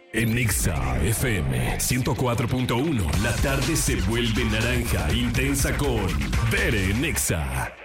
En Nexa FM 104.1, la tarde se vuelve naranja intensa con Bere Nexa.